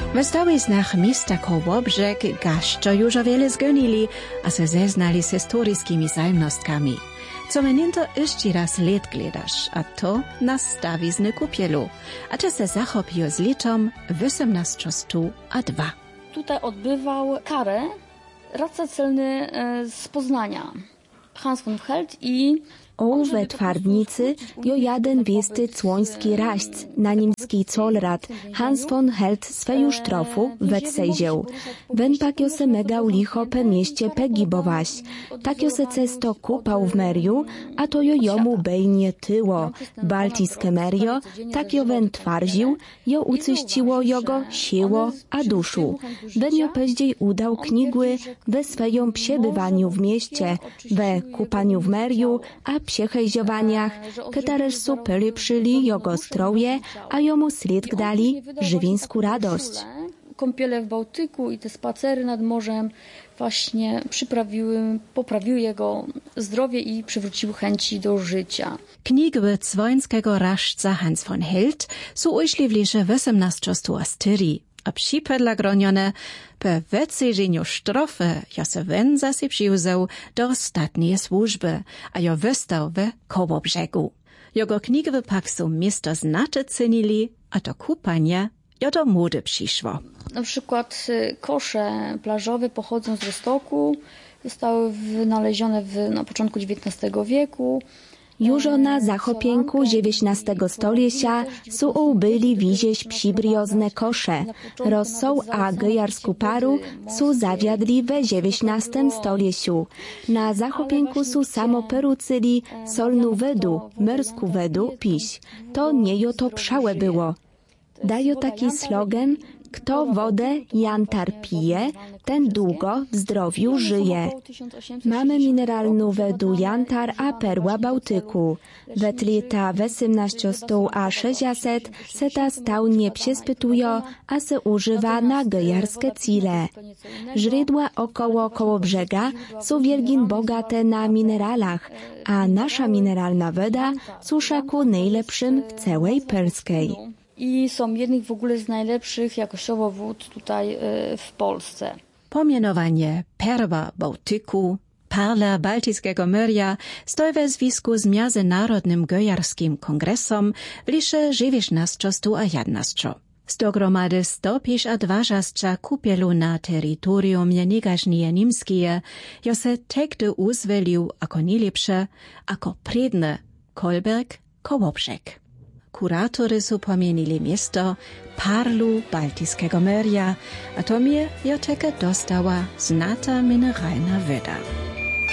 W stawiznach miasta Kołobrzeg gašćo już o wiele zgonili, a se zeznali z historyjskimi zajemnostkami. Co meninto jeszcze raz let gledasz, a to na stawizny kupielu, a czy se zachopił z liczom 1802. Tutaj odbywał karę radca celny z Poznania, Hans von Held i we twardnicy jo jeden wiesty cłoński raźc, na niemski colrat Hans von Held swoją sztrofu wedsejdział. Wen pak jo se megał licho pe mieście pegibowaś. Tak jo se cesto kupał w meriu, a to jo jomu bejnie tyło. Baltiskie merio, tak jo wen twarził, jo ucyściło jogo siło a duszu. Wen jo peździej udał knigły we swoją przebywaniu w mieście, we kupaniu w meriu, a psiechejziowaniach, które su polepszyli jego zdrowie, a jomu sled dali żywińską radość. Kąpiele w Bałtyku i te spacery nad morzem właśnie poprawiły jego zdrowie i przywróciły chęci do życia. Knigły cwońskiego rażca Hans von Held są ujśliwlisze w 1804. A przypadla gronione, po wyceżeniu sztrofy, ja se wen zase przyjuzał do ostatniej służby, a jo wystał w Kołobrzegu. Jego knigwy pak są miasto znaczy cenili, a to kupanie jo do mody przyszło. Na przykład kosze plażowe pochodzą z Rostoku, zostały wynalezione na początku XIX wieku. Już na zachopienku XIX stolecia su byli wizieś przybriozne kosze. Rossą a gejarsku paru su zawiadli we XIX stoleciu. Na zachopienku su samo perucyli solnu wedu, mersku wedu piś. To nie to przałe było. Dają taki slogan: kto wodę jantar pije, ten długo w zdrowiu żyje. Mamy mineralną wedu jantar a perła Bałtyku. W lata 1800 a 600 se ta stał nie przespytują, a se używa na gejarskie cile. Źródła około Kołobrzega są wielgin bogate na mineralach, a nasza mineralna woda suszaku najlepszym w całej Polskiej. I są jednych w ogóle z najlepszych jakościowo wód tutaj w Polsce. Pomianowanie perła Bałtyku, perla Baltiskiego Morza stoi we związku z Międzynarodnym Gejarskim Kongresom w lisze 1911. Z dogromady 122 kupielu na terytorium niegażnie niemskie, jo se tegdy uzwelił jako najlepsze, jako predne Kolberg, Kołobrzeg. Kuratory su pomienili miasto Perlu Baltiskiego Morza, a to mnie jo teke dostała znata mineralna woda.